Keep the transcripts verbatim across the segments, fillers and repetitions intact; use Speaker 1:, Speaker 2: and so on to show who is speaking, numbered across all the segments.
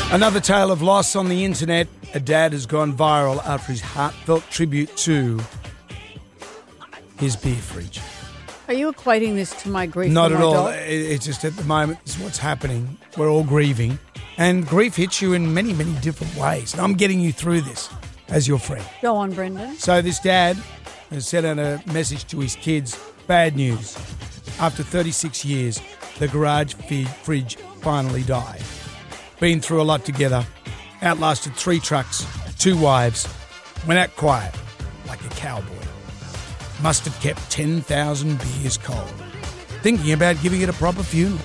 Speaker 1: Another tale of loss on the internet. A dad has gone viral after his heartfelt tribute to his beer fridge.
Speaker 2: Are you equating this to my grief?
Speaker 1: Not
Speaker 2: for
Speaker 1: at
Speaker 2: my
Speaker 1: all.
Speaker 2: dog?
Speaker 1: It- It's just at the moment, this is what's happening. We're all grieving. And grief hits you in many, many different ways. And I'm getting you through this as your friend.
Speaker 2: Go on, Brendan.
Speaker 1: So this dad has sent out a message to his kids. Bad news. After thirty-six years, the garage feed fridge finally died. Been through a lot together. Outlasted three trucks, two wives. Went out quiet like a cowboy. Must have kept ten thousand beers cold. Thinking about giving it a proper funeral.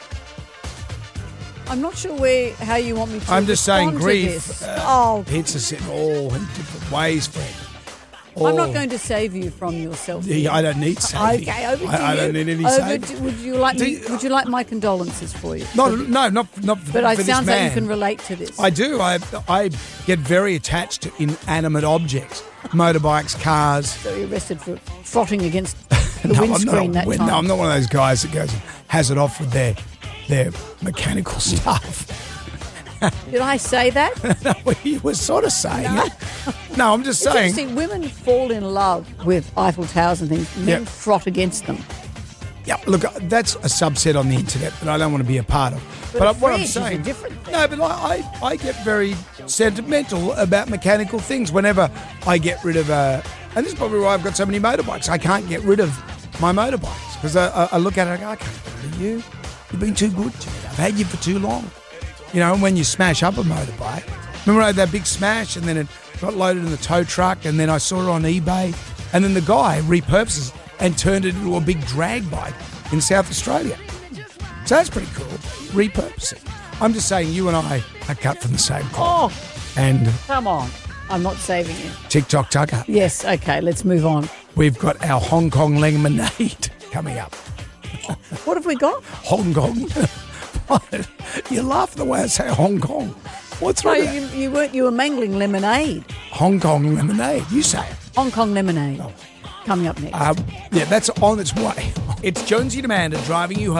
Speaker 2: I'm not sure where how you want me to
Speaker 1: I'm just saying
Speaker 2: respond to
Speaker 1: grief
Speaker 2: this.
Speaker 1: uh,
Speaker 2: oh,
Speaker 1: hits us in all in different ways, friend.
Speaker 2: I'm not
Speaker 1: All-
Speaker 2: going to save you from yourself.
Speaker 1: Yeah, I don't need saving.
Speaker 2: Okay, over to
Speaker 1: I, I
Speaker 2: you.
Speaker 1: don't need any
Speaker 2: over
Speaker 1: saving.
Speaker 2: to, would you like
Speaker 1: Do
Speaker 2: me?
Speaker 1: you-
Speaker 2: Would you like my condolences for you?
Speaker 1: No, no, not not for,
Speaker 2: But
Speaker 1: for
Speaker 2: it
Speaker 1: this
Speaker 2: sounds like you
Speaker 1: man.
Speaker 2: can relate to this.
Speaker 1: I do. I I get very attached to inanimate objects, motorbikes, cars.
Speaker 2: So you're arrested for frotting against the
Speaker 1: No, I'm
Speaker 2: windscreen
Speaker 1: not,
Speaker 2: that
Speaker 1: no,
Speaker 2: time.
Speaker 1: I'm not one of those guys that goes and has it off with their their mechanical stuff.
Speaker 2: Did I say that?
Speaker 1: No, you were sort of saying it. No, I'm just
Speaker 2: It's
Speaker 1: saying.
Speaker 2: interesting. Women fall in love with Eiffel Towers and things. Men
Speaker 1: Yep.
Speaker 2: frot against them.
Speaker 1: Yeah, look, that's a subset on the internet that I don't want to be a part of.
Speaker 2: But a
Speaker 1: what I'm
Speaker 2: fridge is a
Speaker 1: saying,
Speaker 2: different thing.
Speaker 1: no, but I, I, I get very sentimental about mechanical things. Whenever I get rid of a, and this is probably why I've got so many motorbikes. I can't get rid of my motorbikes because I, I, I look at it and I go, I can't get rid of you. You've been too good to me. I've had you for too long. You know, when you smash up a motorbike, remember I had that big smash and then it got loaded in the tow truck and then I saw it on eBay and then the guy repurposes and turned it into a big drag bike in South Australia. So that's pretty cool, repurposing. I'm just saying you and I are cut from the same cloth.
Speaker 2: Oh,
Speaker 1: And
Speaker 2: come on. I'm not saving you.
Speaker 1: TikTok Tucker,
Speaker 2: Yes, okay, let's move on.
Speaker 1: we've got our Hong Kong lemonade coming up.
Speaker 2: What have we got?
Speaker 1: Hong Kong? What? You laugh the way I say Hong Kong. What's
Speaker 2: No,
Speaker 1: wrong with
Speaker 2: you,
Speaker 1: that?
Speaker 2: you weren't. You were mangling lemonade.
Speaker 1: Hong Kong lemonade. You say it.
Speaker 2: Hong Kong lemonade. Coming up next.
Speaker 1: Uh, yeah, that's on its way. It's Jonesy and Amanda driving you home.